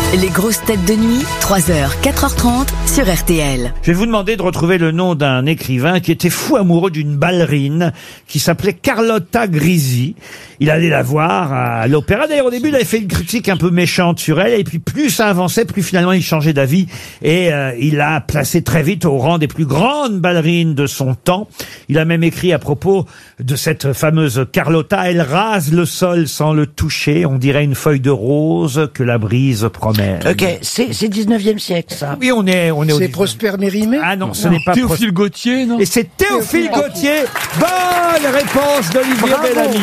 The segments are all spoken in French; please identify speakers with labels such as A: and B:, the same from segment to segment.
A: Les grosses têtes de nuit, 3h, 4h30 sur RTL.
B: Je vais vous demander de retrouver le nom d'un écrivain qui était fou amoureux d'une ballerine qui s'appelait Carlotta Grisi. Il allait la voir à l'opéra. D'ailleurs, au début, il avait fait une critique un peu méchante sur elle. Et puis, plus ça avançait, plus finalement, il changeait d'avis. Et il l'a placée très vite au rang des plus grandes ballerines de son temps. Il a même écrit à propos de cette fameuse Carlotta. Elle rase le sol sans le toucher. On dirait une feuille de rose que la brise promène.
C: Ok, c'est 19e siècle, ça.
B: Oui, on est au
D: C'est Prosper Mérimée?
B: Ah non, ce n'est pas
E: Théophile Gautier, non?
B: Et c'est Théophile Gautier. Bonne réponse d'Olivier Bellamy.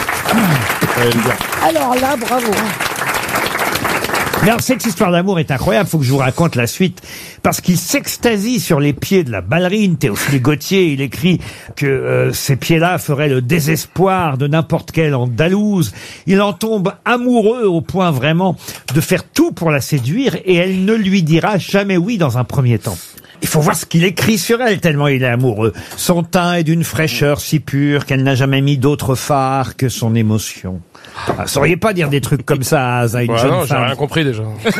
C: Alors là, bravo.
B: Mais alors, cette histoire d'amour est incroyable. Faut que je vous raconte la suite. Parce qu'il s'extasie sur les pieds de la ballerine. Théophile Gautier, il écrit que ces pieds-là feraient le désespoir de n'importe quelle andalouse. Il en tombe amoureux au point vraiment de faire tout pour la séduire et elle ne lui dira jamais oui dans un premier temps. Il faut voir ce qu'il écrit sur elle, tellement il est amoureux. Son teint est d'une fraîcheur si pure qu'elle n'a jamais mis d'autre phare que son émotion. Ah, sauriez pas dire des trucs comme ça à une jeune
E: non, j'ai
B: femme.
E: rien compris déjà.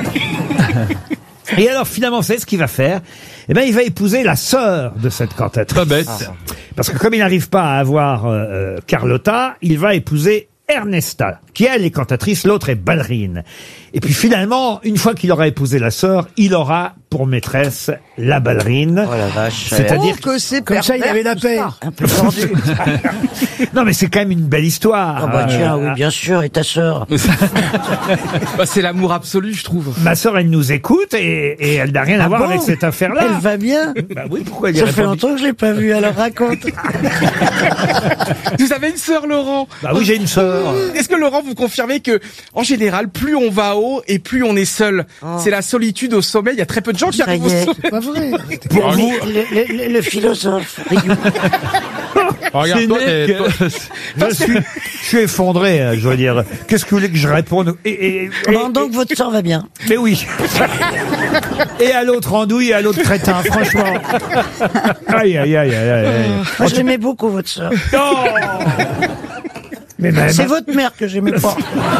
B: Et alors finalement, c'est ce qu'il va faire. Eh ben, il va épouser la sœur de cette cantatrice.
E: Pas bête.
B: Parce que comme il n'arrive pas à avoir Carlotta, il va épouser Ernesta, qui elle est cantatrice, l'autre est ballerine. Et puis finalement, une fois qu'il aura épousé la sœur, il aura pour maîtresse la ballerine.
C: Oh la vache.
B: C'est-à-dire
D: Que c'est comme ça, il avait la paix.
C: Un peu tendu.
B: non mais c'est quand même une belle histoire.
C: Ah bah tiens, oui, bien sûr, et ta sœur.
E: Bah, c'est l'amour absolu, je trouve.
B: Ma sœur, elle nous écoute et elle n'a rien à voir
C: bon
B: avec cette affaire-là.
C: Elle va bien.
B: Bah oui, pourquoi elle y
C: Ça fait
B: répond?
C: longtemps que je l'ai pas vue, alors raconte.
F: Vous avez une sœur, Laurent?
B: Bah oui, j'ai une sœur.
F: Est-ce que Laurent, vous confirmez que, en général, plus on va haut et plus on est seul? C'est la solitude au sommet. Il y a très peu de gens qui
C: Ça
F: arrivent
C: y est.
F: au sommet.
D: C'est pas vrai.
B: Pour vous,
C: Le philosophe.
E: Regarde-toi,
B: je suis effondré, je veux dire. Qu'est-ce que vous voulez que je réponde?
C: Bon, donc votre sœur va bien.
B: Mais oui. Et à l'autre andouille et à l'autre crétin, franchement. Aïe, aïe, aïe, aïe, aïe.
C: Moi, je l'aimais beaucoup, votre sœur.
B: Non. Mais même,
C: C'est votre mère que j'aimais pas.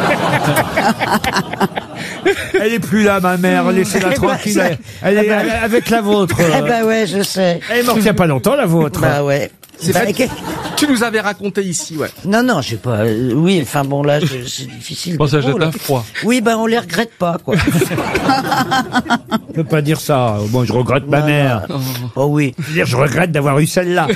B: elle est plus là, ma mère. Laissez-la
C: Eh ben,
B: tranquille.
C: ça-
B: Elle est avec la vôtre.
C: Eh ben ouais, je sais.
B: Elle est morte il n'y a pas longtemps, la vôtre.
C: Bah ouais.
F: C'est
C: Bah,
F: vrai
C: que-
F: Tu nous avais raconté ici, ouais.
C: Non, j'ai pas. Oui, enfin bon, là, c'est difficile.
E: Bon, ça
C: pour
E: jette
C: vous, là.
E: à froid.
C: Oui, ben on les regrette pas, quoi.
B: Je peux pas dire ça. Bon, je regrette ma mère.
C: Oh oui.
B: Je veux dire, je regrette d'avoir eu celle-là.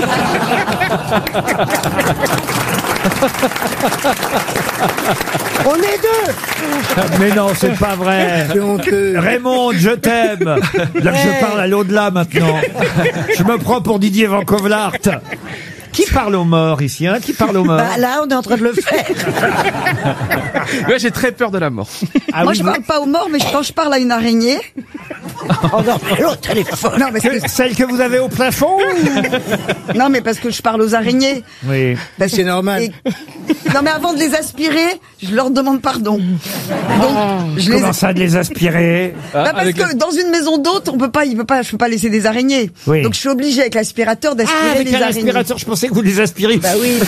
D: On est deux.
B: Mais non, c'est pas vrai.
D: C'est honteux.
B: Raymond, je t'aime. Là que je parle à l'au-delà maintenant. Je me prends pour Didier Van Kovlart. Qui parle aux morts ici, hein? Qui parle aux morts?
C: Bah là, on est en train de le faire.
F: Ouais, j'ai très peur de la mort.
B: Ah
G: Moi,
B: oui,
G: je
B: vous-
G: parle pas aux morts, mais quand je parle à une araignée.
C: Oh non, l'autre, elle est folle.
G: Non, mais,
B: Celle que vous avez au plafond ou-
G: non, mais parce que je parle aux araignées.
B: Oui.
G: Parce
D: C'est normal.
G: Non, mais avant de les aspirer, je leur demande pardon. Donc, je les.
B: Comment ça de les aspirer?
G: Bah, parce que dans une maison d'hôte, je peux pas laisser des araignées.
B: Oui.
G: Donc je suis obligée avec l'aspirateur d'aspirer
B: Avec
G: les
B: un
G: araignées.
B: aspirateur, je pensais que vous les aspiriez.
G: Bah oui.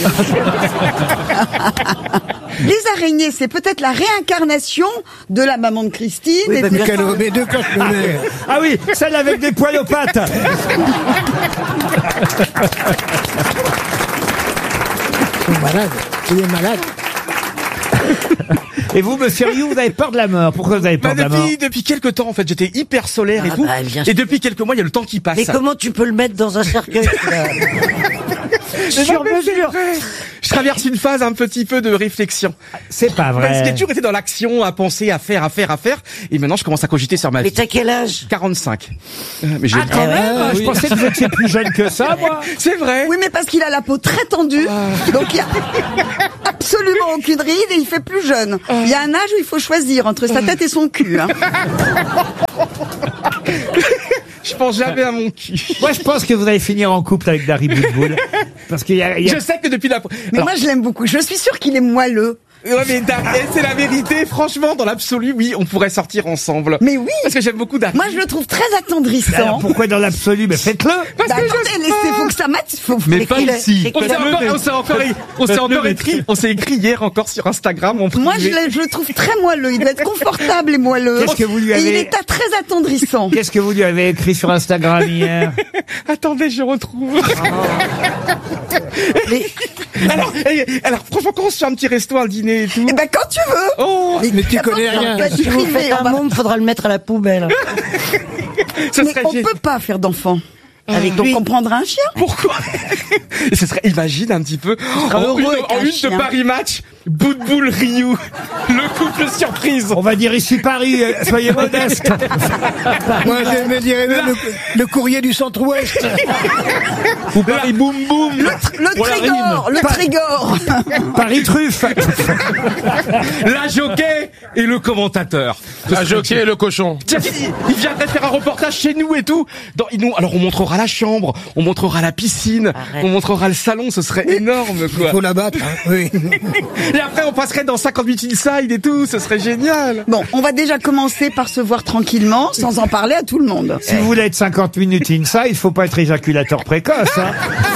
G: Les araignées, c'est peut-être la réincarnation de la maman de Christine.
C: Oui,
G: et
C: bah,
G: de-
C: bien sûr.
D: Mais deux cache-le-nez.
B: Ah oui, celle avec des poils aux pattes.
D: Il est malade. Il est malade.
B: Et vous, monsieur Rioux, vous avez peur de la mort. Pourquoi vous avez peur
F: Bah,
B: de la mort?
F: depuis quelques temps, en fait, j'étais hyper solaire et
C: Ah,
F: tout.
C: bah, bien
F: Et
C: sûr.
F: depuis quelques mois, il y a le temps qui passe.
C: Mais comment tu peux le mettre dans un cercueil là Sur mesure.
F: Je traverse une phase un petit peu de réflexion.
B: C'est pas
F: Parce que j'ai
B: vrai.
F: toujours été dans l'action, à penser, à faire. Et maintenant, je commence à cogiter sur ma
C: Mais
F: vie.
C: t'as quel âge
F: 45. Mais j'ai...
B: Quand même, je pensais que vous étiez plus jeune que ça, moi.
F: C'est vrai.
G: Oui, mais parce qu'il a la peau très tendue, donc il y a absolument aucune ride et il fait plus jeune. Il y a un âge où il faut choisir entre sa tête et son cul. Hein.
F: Je pense jamais à mon cul.
B: Moi, je pense que vous allez finir en couple avec Dari Boudboul. Parce qu'il y a...
F: Je sais que depuis la...
G: Mais
F: Alors,
G: moi, je l'aime beaucoup. Je suis sûre qu'il est moelleux.
F: Ouais, mais c'est la vérité. Franchement, dans l'absolu, oui, on pourrait sortir ensemble.
G: Mais oui.
F: Parce que j'aime beaucoup Dari.
G: Moi, je le trouve très attendrissant.
B: Alors pourquoi dans l'absolu? Mais faites-le.
F: Parce
G: Bah,
F: que
G: attendez, laissez, faut que ça matche.
E: Mais pas ici.
F: On s'est écrit hier encore sur Instagram.
G: Moi, je le trouve très moelleux. Il doit être confortable et moelleux.
B: Qu'est-ce que vous lui
G: Et il
B: avez-
G: est très attendrissant.
B: Qu'est-ce que vous lui avez écrit sur Instagram hier?
F: Attendez, je retrouve. alors, franchement, quand on se fait un petit resto, un dîner et tout.
G: Eh ben, quand tu veux.
F: Oh,
D: Mais tu connais rien.
C: Si vous faites un môme, faudra le mettre à la poubelle.
F: ce
G: Mais
F: serait
G: on
F: génial.
G: peut pas faire d'enfants.
C: Avec
G: Donc
C: lui.
G: on prendra un chien.
F: Pourquoi? Et ce serait, imagine un petit peu,
G: heureux avec
F: en
G: un
F: une de
G: chien.
F: Paris Match, Boutboul Ryu, le couple surprise.
B: On va dire ici Paris, soyez modeste.
D: Moi, je me dirais même le courrier du centre-ouest.
F: Ou Paris Boum Boum.
G: Le Trégor.
B: Paris truffe.
F: La jockey et le commentateur.
E: La jockey et le cochon.
F: Tiens, il viendrait faire un reportage chez nous et tout. Alors on montrera la chambre, on montrera la piscine,
C: Arrête.
F: on montrera le salon, ce serait énorme
D: Il
F: quoi.
D: faut la battre. Hein. Oui.
F: Et après on passerait dans 58 Inside et tout, ce serait génial.
G: Bon, on va déjà commencer par se voir tranquillement, sans en parler à tout le monde.
B: Si vous voulez être 50 minutes inside, il faut pas être éjaculateur précoce. Hein.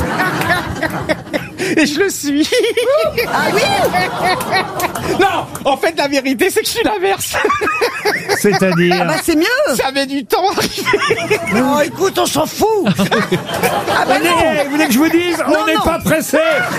F: Et je le suis.
G: Ah oui.
F: Non, en fait la vérité c'est que je suis l'inverse.
B: C'est-à-dire.
G: Ah bah c'est mieux.
F: Ça met du temps à arriver.
C: Non, écoute, on s'en fout.
G: Ah bah non.
B: Allez, vous voulez que je vous dise?
G: Non,
B: On n'est
G: non.
B: pas pressé.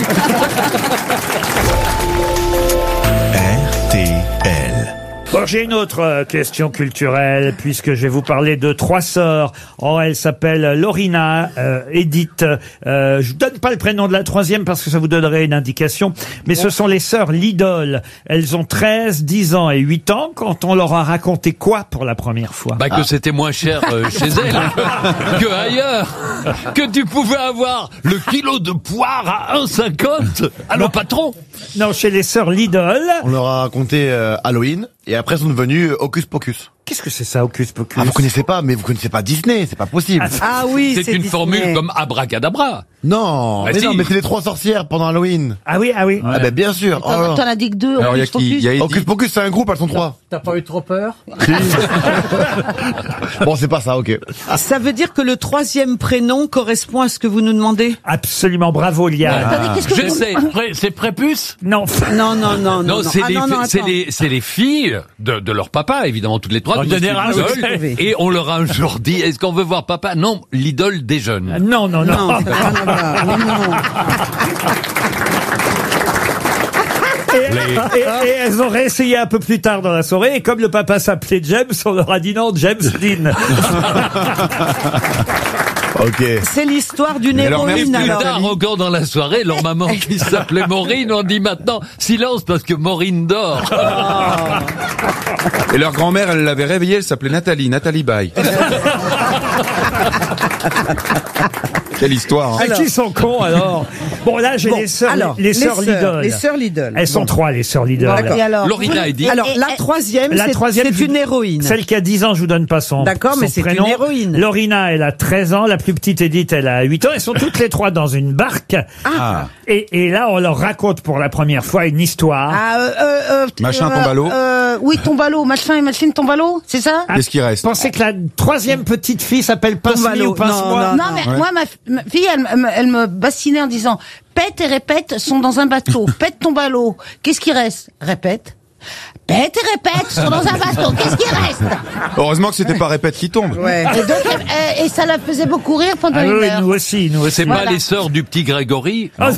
H: RTL.
B: Bon, j'ai une autre question culturelle, puisque je vais vous parler de trois sœurs. Oh, elles s'appellent Lorina, Edith. Je vous donne pas le prénom de la troisième parce que ça vous donnerait une indication. Mais ce sont les sœurs Lidl. Elles ont 13, 10 ans et 8 ans quand on leur a raconté quoi pour la première fois?
I: Bah que c'était moins cher chez elle que ailleurs, que tu pouvais avoir le kilo de poire à 1,50 à le patron.
B: Non, chez les sœurs Lidl.
H: On leur a raconté Halloween et après sont devenus Hocus Pocus.
B: Qu'est-ce que c'est ça, Hocus Pocus?
H: Ah, vous connaissez pas, mais vous connaissez pas Disney, c'est pas possible.
C: Ah oui,
I: C'est une formule comme abracadabra.
H: Non,
I: Bah
H: mais
I: si.
H: non, mais c'est les trois sorcières pendant Halloween.
B: Ah oui, ah oui.
H: Ah ben bien sûr. Oh là.
C: T'en as dit que deux.
E: Alors, il y a
C: Hocus
E: qui?
C: Pocus.
E: Il y a
H: Hocus
E: Edith.
H: Pocus, c'est un groupe, elles sont trois.
D: T'as pas eu trop peur?
H: Si. Bon, c'est pas ça, ok.
J: Ça veut dire que le troisième prénom correspond à ce que vous nous demandez?
B: Absolument, bravo, Liane.
C: Attendez, qu'est-ce que
I: Je sais, c'est prépuce.
B: Non.
J: Non, non, non,
I: Non, c'est
J: Ah,
I: les,
J: non, non,
I: c'est
J: attends.
I: c'est les filles de leur papa, évidemment, toutes les trois.
B: En
I: toutes
B: général,
I: Lidl.
B: oui.
I: Et on leur a un jour dit, est-ce qu'on veut voir papa? Non, l'idole des jeunes.
B: Non, non, non.
J: Non, ça n'a rien à voir. Mais non.
B: Et elles ont réessayé un peu plus tard dans la soirée, et comme le papa s'appelait James, on leur a dit non, James Dean.
H: Ok.
J: C'est l'histoire d'une
E: Mais alors,
I: Et
J: héroïne,
I: plus
J: alors.
I: tard, encore dans la soirée, leur maman qui s'appelait Maureen, on dit maintenant, silence parce que Maureen dort.
E: Et leur grand-mère, elle l'avait réveillée, elle s'appelait Nathalie Baye. Quelle histoire.
B: Et qui sont cons alors? Bon, là j'ai
J: Bon,
B: les sœurs,
J: alors,
B: les sœurs Lidl.
J: Les sœurs Lidl.
B: Elles sont
J: Bon.
B: trois, les sœurs Lidl.
J: Et alors,
I: Lorina et Edith.
J: alors la troisième,
B: La troisième,
J: c'est une héroïne.
B: Celle qui a 10 ans, je vous donne pas son
J: D'accord,
B: son
J: mais c'est
B: prénom.
J: une héroïne.
B: Lorina, elle a 13 ans. La plus petite Edith, elle a 8 ans. Elles sont toutes les trois dans une barque.
E: Ah.
B: Et là, on leur raconte pour la première fois une histoire.
E: Machin tombe à l'eau.
C: Oui, tombe à l'eau, machin et machine tombe à l'eau, c'est ça?
E: Qu'est-ce qui reste?
B: Pensez que la troisième petite fille s'appelle Pince-mi ou Pince-moi?
C: Non, mais moi, ma fille, elle me bassinait en disant, pète et répète sont dans un bateau. Pète tombe à l'eau. Qu'est-ce qui reste? Répète. Pète et répète sont dans un bateau. Qu'est-ce qui reste?
E: Heureusement que c'était pas répète qui tombe.
J: Ouais.
C: Et donc, et ça la faisait beaucoup rire pendant
B: Ah
C: une
B: oui,
C: heure.
B: nous aussi, nous aussi.
I: C'est pas
C: Voilà.
I: les sœurs du petit Grégory.
B: Ah,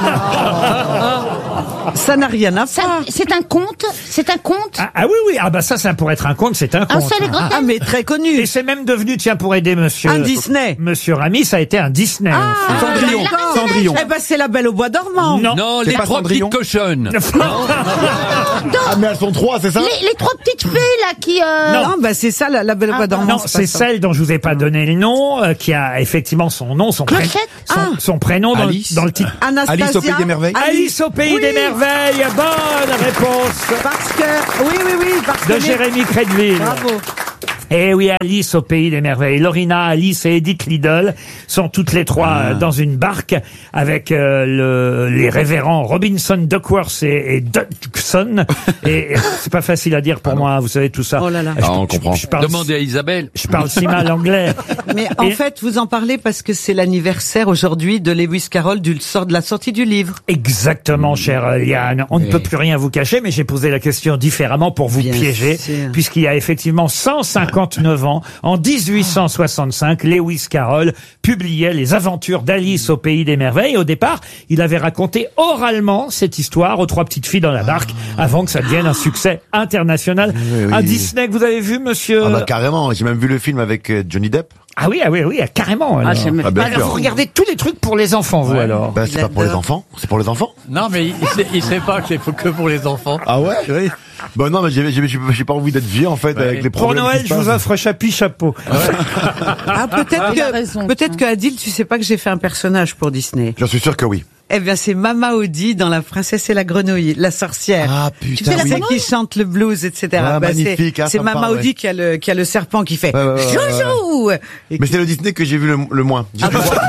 J: Ça n'a rien à
C: Ça,
J: voir.
C: c'est un conte? C'est un conte?
B: oui, oui. Ah bah ça pourrait être un conte, c'est un
C: Un
B: conte.
C: seul et grand
J: Ah, mais très connu.
B: Et c'est même devenu, tiens, pour aider monsieur...
J: Un Disney.
B: Monsieur Rami, ça a été un Disney. aussi.
E: Cendrillon.
J: d'accord.
E: Cendrillon.
J: Eh ben, c'est la Belle au bois dormant.
B: Non.
I: Non,
E: C'est
I: les
E: pas
I: trois
E: Cendrillon.
I: petites cochonnes.
H: Ah, mais elles sont trois, c'est ça?
C: Les trois petites fées, là, qui,
J: Non, bah, c'est ça, la Belle au bois dormant.
B: Non,
J: pas
B: c'est
J: ça.
B: celle dont je vous ai pas donné le nom, qui a effectivement son nom, son prénom,
C: Clochette.
B: son prénom
E: Alice.
B: dans le titre.
J: Anastasia.
E: Alice au Pays des Merveilles.
B: Alice au pays
J: Oui.
B: des merveilles. Bonne réponse
J: Parce que, oui, parce que.
B: de Jérémy Crédville.
J: Bravo.
B: Eh oui, Alice au pays des merveilles. Lorina, Alice et Edith Liddell sont toutes les trois dans une barque avec les révérends Robinson, Duckworth et Dodgson. Et c'est pas facile à dire pour moi, vous savez tout ça.
J: Oh là là.
E: On comprend.
I: Demandez à Isabelle.
B: Je parle si mal anglais.
J: Mais en fait, vous en parlez parce que c'est l'anniversaire aujourd'hui de Lewis Carroll de la sortie du livre.
B: Exactement, cher Liane. On ne peut plus rien vous cacher, mais j'ai posé la question différemment pour vous
J: Bien
B: piéger,
J: sûr.
B: puisqu'il y a effectivement 159 ans, en 1865, Lewis Carroll publiait Les Aventures d'Alice au pays des merveilles. Au départ, il avait raconté oralement cette histoire aux 3 petites filles dans la barque, avant que ça devienne un succès international.
H: Oui, oui.
B: Un Disney que vous avez vu, monsieur?
H: Ah bah carrément, j'ai même vu le film avec Johnny Depp.
B: Ah oui, carrément. Alors.
C: j'aime
H: Ah, bien
B: Alors,
H: sûr.
B: vous regardez tous les trucs pour les enfants, vous, alors?
H: Bah, c'est pas pour les enfants, c'est pour les enfants.
I: Non, mais il sait pas que c'est que pour les enfants.
H: Ah ouais, oui. Bah non, mais j'ai pas envie d'être vieux en fait avec les
B: Pour
H: problèmes.
B: Noël,
H: qui
B: je
H: se
B: vous
H: passent.
B: offre chapeau.
J: Ah,
C: Il a raison.
J: peut-être que Adil, tu sais pas que j'ai fait un personnage pour Disney.
H: J'en suis sûr que oui.
J: Eh bien, c'est Mama Audi dans La Princesse et la Grenouille, la sorcière.
H: Ah
J: Tu
H: putain,
J: sais,
H: oui.
J: celle qui chante le blues, etc.
H: Ah,
J: Bah,
H: magnifique,
J: c'est
H: ça me
J: Mama
H: parle,
J: Audi
H: ouais.
J: qui a le serpent qui fait
H: Ouais.
J: Joujou. Et
H: Mais c'est le Disney que j'ai vu le moins. J'ai dû voir-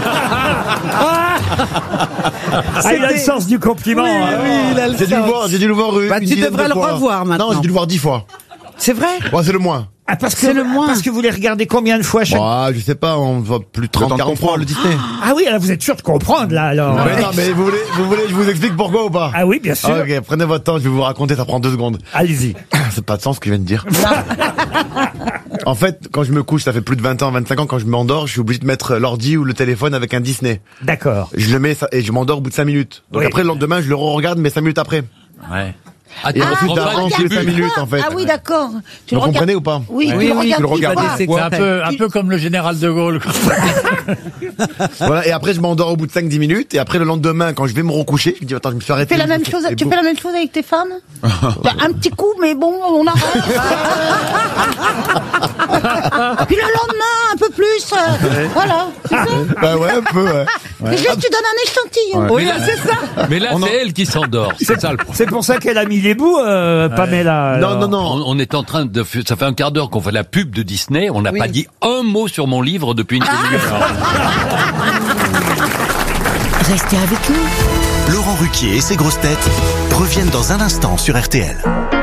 B: Ah, il a le sens du compliment.
J: Oui,
B: hein.
J: oui, il a le
H: J'ai dû le
J: sens.
H: voir, j'ai dû le voir
J: Bah,
H: une
J: tu
H: dizaine
J: devrais
H: de
J: le
H: fois.
J: revoir maintenant.
H: Non, j'ai dû le voir 10 fois.
J: C'est vrai?
H: Ouais, c'est le moins.
B: Ah, parce que
J: C'est le moins.
B: Parce que vous les regardez combien de fois chaque...
H: Bah, je sais pas, on voit plus de
E: Le temps
H: 30,
E: de
H: 40 fois
E: comprendre.
H: le Disney.
B: Ah oui, alors vous êtes sûr de comprendre, là, alors.
H: Mais non, mais vous voulez, je vous explique pourquoi ou pas?
B: Ah oui, bien sûr.
H: Ah, ok, prenez votre temps, je vais vous raconter, ça prend 2 secondes.
B: Allez-y.
H: C'est pas de sens ce que je viens de dire. En fait, quand je me couche, ça fait plus de 20 ans, 25 ans, quand je m'endors, je suis obligé de mettre l'ordi ou le téléphone avec un Disney.
B: D'accord.
H: Je le mets et je m'endors au bout de 5 minutes. Donc
B: Oui.
H: après, le lendemain, je le re-regarde, mais 5 minutes après.
I: Ouais.
H: Et ensuite, j'avance les 5 minutes, en fait.
C: Ah oui, d'accord. Tu
H: Vous
C: le regardes-
H: comprenez ou pas?
C: Oui, tu
J: Oui,
C: le
J: oui,
C: regardes
H: tu le
C: 10
H: regardes.
C: fois.
J: C'est
I: un peu comme le général de Gaulle.
H: Voilà, et après, je m'endors au bout de 5-10 minutes, et après, le lendemain, quand je vais me recoucher, je me dis, attends, je me suis
C: Tu
H: arrêté.
C: fais la même chose, tu fais la même chose avec tes femmes? Un petit coup, mais bon, on arrête. Puis le lendemain, un peu plus. Voilà. C'est ça.
H: Bah ouais, un peu, ouais.
C: Et juste, tu donnes un échantillon.
J: Oui, c'est ça.
I: Mais là, c'est elle qui s'endort. C'est ça le problème.
B: C'est pour ça qu'elle a mis les bouts, Pamela.
H: Non,
B: alors.
H: non, non.
I: On est en train de... Ça fait un quart d'heure qu'on fait la pub de Disney. On n'a pas dit un mot sur mon livre depuis une demi-heure.
A: Restez avec nous.
K: Laurent Ruquier et ses grosses têtes reviennent dans un instant sur RTL.